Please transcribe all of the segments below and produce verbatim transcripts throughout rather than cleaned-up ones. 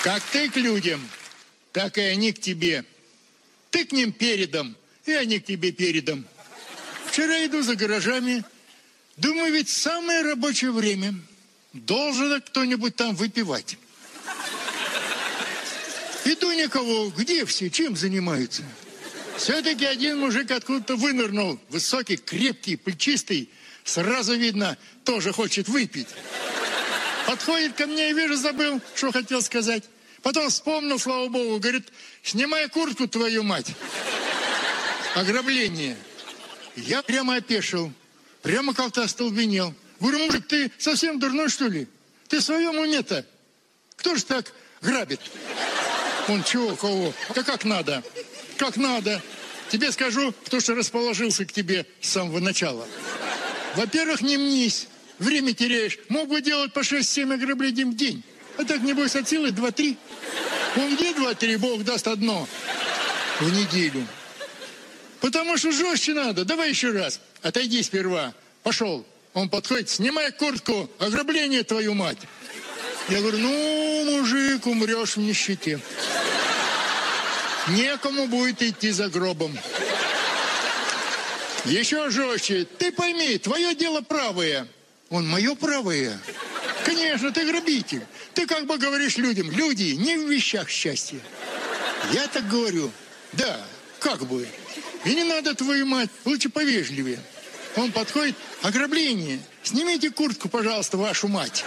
Как ты к людям, так и они к тебе. Ты к ним передом, и они к тебе передом. Вчера иду за гаражами, думаю, ведь самое рабочее время. Должен кто-нибудь там выпивать. Иду никого, где все, чем занимаются? Все-таки один мужик откуда-то вынырнул, высокий, крепкий, плечистый. Сразу видно, тоже хочет выпить. Подходит ко мне и вижу, забыл, что хотел сказать. Потом вспомнил, слава богу, говорит, снимай куртку, твою мать. Ограбление. Я прямо опешил, прямо как-то остолбенел. Говорю, мужик, ты совсем дурной, что ли? Ты в своем уме-то? Кто же так грабит? Он чего, кого? Да как надо? Как надо? Тебе скажу, кто что расположился к тебе с самого начала. Во-первых, не мнись, время теряешь. Мог бы делать по шесть-семь ограблений в день. А так, небось, от силы два-три. Он где два-три, Бог даст одно в неделю. Потому что жестче надо. Давай еще раз. Отойди сперва. Пошел. Он подходит, снимай куртку, ограбление, твою мать. Я говорю, ну, мужик, умрешь в нищете. Некому будет идти за гробом. Еще жестче. Ты пойми, твое дело правое. Он, мое правое? Конечно, ты грабитель. Ты как бы говоришь людям, люди не в вещах счастья. Я так говорю. Да, как бы. И не надо, твою мать, лучше повежливее. Он подходит, ограбление. Снимите куртку, пожалуйста, вашу мать.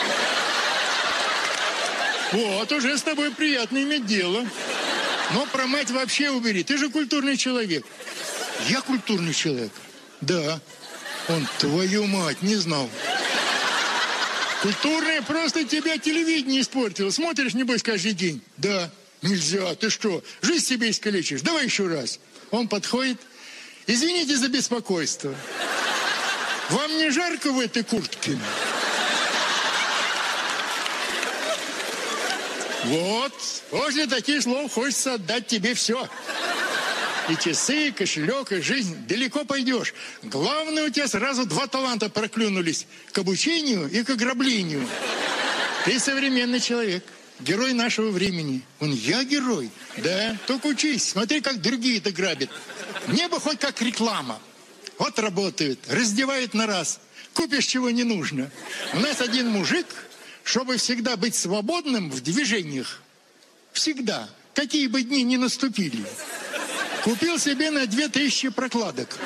Вот, уже с тобой приятно иметь дело. Но про мать вообще убери. Ты же культурный человек. Я культурный человек? Да. Он, твою мать, не знал. Культурное просто тебя телевидение испортило. Смотришь, небось, каждый день? Да. Нельзя, ты что, жизнь себе искалечишь? Давай еще раз. Он подходит. Извините за беспокойство. Вам не жарко в этой куртке? Вот, после таких слов хочется отдать тебе все. И часы, и кошелек, и жизнь. Далеко пойдешь. Главное, у тебя сразу два таланта проклюнулись. К обучению и к ограблению. Ты современный человек. Герой нашего времени. Он, я герой? Да, только учись. Смотри, как другие-то грабят. Мне бы хоть как реклама. Вот работают, раздевают на раз. Купишь, чего не нужно. У нас один мужик, чтобы всегда быть свободным в движениях. Всегда. Какие бы дни ни наступили. Купил себе на две тысячи прокладок.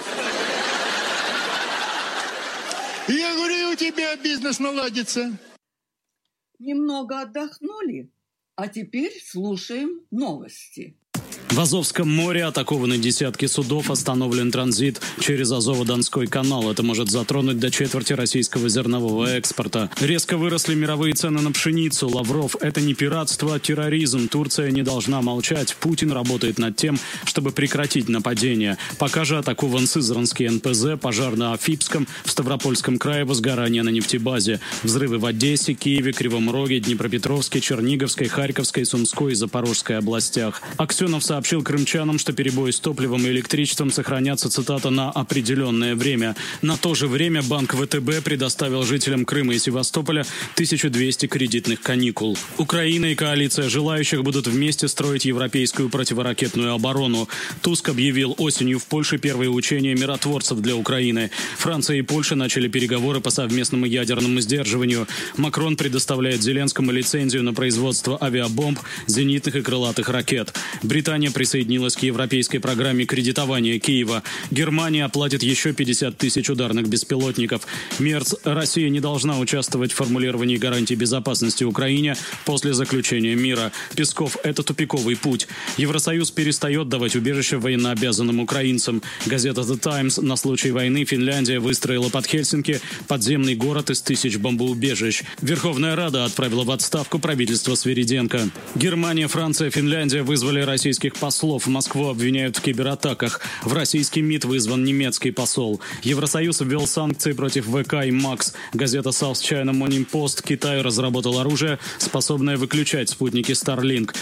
И я говорю, у тебя бизнес наладится. Немного отдохнули, а теперь слушаем новости. В Азовском море атакованы десятки судов, остановлен транзит через Азово-Донской канал. Это может затронуть до четверти российского зернового экспорта. Резко выросли мировые цены на пшеницу. Лавров, это не пиратство, а терроризм. Турция не должна молчать. Путин работает над тем, чтобы прекратить нападение. Пока же атакован Сызранский эн пэ зэ, пожар на Афипском, в Ставропольском крае возгорание на нефтебазе. Взрывы в Одессе, Киеве, Кривом Роге, Днепропетровске, Черниговской, Харьковской, Сумской и Запорожской областях. Аксенов сообщил крымчанам, что перебои с топливом и электричеством сохранятся, цитата, на определенное время. На то же время банк вэ тэ бэ предоставил жителям Крыма и Севастополя тысячу двести кредитных каникул. Украина и коалиция желающих будут вместе строить европейскую противоракетную оборону. Туск объявил осенью в Польше первые учения миротворцев для Украины. Франция и Польша начали переговоры по совместному ядерному сдерживанию. Макрон предоставляет Зеленскому лицензию на производство авиабомб, зенитных и крылатых ракет. Британия присоединилась к европейской программе кредитования Киева. Германия оплатит еще пятьдесят тысяч ударных беспилотников. Мерц, Россия не должна участвовать в формулировании гарантий безопасности Украине после заключения мира. Песков, это тупиковый путь. Евросоюз перестает давать убежище военнообязанным украинцам. Газета The Times: на случай войны Финляндия выстроила под Хельсинки подземный город из тысяч бомбоубежищ. Верховная Рада отправила в отставку правительство Свириденко. Германия, Франция, Финляндия вызвали российских послов. Москву обвиняют в кибератаках. В российский МИД вызван немецкий посол. Евросоюз ввел санкции против вэ ка и МАКС. Газета South China Morning Post: Китай разработал оружие, способное выключать спутники Starlink.